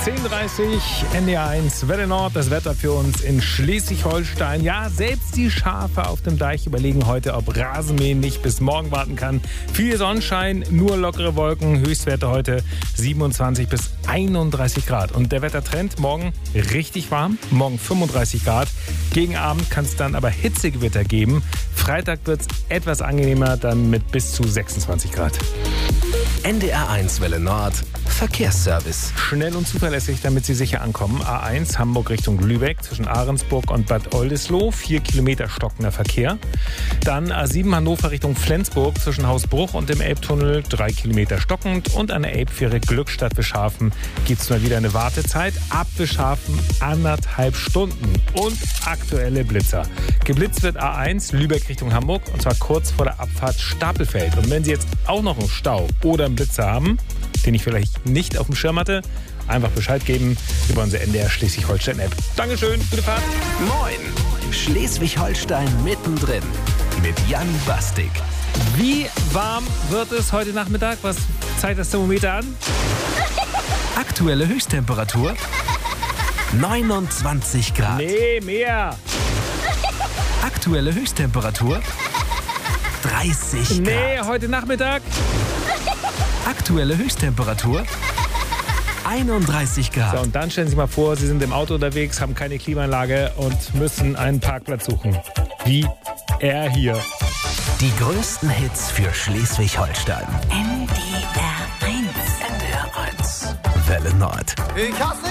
10:30 NDR1 Welle Nord, das Wetter für uns in Schleswig-Holstein. Ja, selbst die Schafe auf dem Deich überlegen heute, ob Rasenmähen nicht bis morgen warten kann. Viel Sonnenschein, nur lockere Wolken, Höchstwerte heute 27 bis 31 Grad. Und der Wettertrend, morgen richtig warm, morgen 35 Grad. Gegen Abend kann es dann aber Hitzegewitter geben. Freitag wird es etwas angenehmer, dann mit bis zu 26 Grad. NDR1 Welle Nord, Verkehrsservice. Schnell und zuverlässig, damit Sie sicher ankommen. A1 Hamburg Richtung Lübeck zwischen Ahrensburg und Bad Oldesloe. 4 Kilometer stockender Verkehr. Dann A7 Hannover Richtung Flensburg zwischen Hausbruch und dem Elbtunnel. 3 Kilometer stockend. Und an der Elbfähre Glückstadt Wischhafen gibt es mal wieder eine Wartezeit. Ab Wischhafen 1,5 Stunden. Und aktuelle Blitzer. Geblitzt wird A1 Lübeck Richtung Hamburg. Und zwar kurz vor der Abfahrt Stapelfeld. Und wenn Sie jetzt auch noch einen Stau oder einen Blitzer haben, den ich vielleicht nicht auf dem Schirm hatte, einfach Bescheid geben über unsere NDR Schleswig-Holstein-App. Dankeschön, gute Fahrt. Moin, Schleswig-Holstein mittendrin mit Jan Bastik. Wie warm wird es heute Nachmittag? Was zeigt das Thermometer an? Aktuelle Höchsttemperatur 29 Grad. Nee, mehr. Aktuelle Höchsttemperatur 30 Grad. Nee, heute Nachmittag. Aktuelle Höchsttemperatur 31 Grad. So, und dann stellen Sie sich mal vor, Sie sind im Auto unterwegs, haben keine Klimaanlage und müssen einen Parkplatz suchen. Wie er hier. Die größten Hits für Schleswig-Holstein. NDR1. NDR1 Welle Nord. Ich hasse